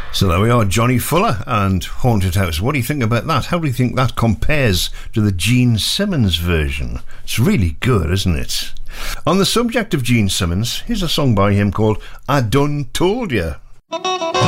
So there we are, Johnny Fuller and Haunted House. What do you think about that? How do you think that compares to the Gene Simmons version? It's really good, isn't it? On the subject of Gene Simmons, here's a song by him called I Done Told Ya.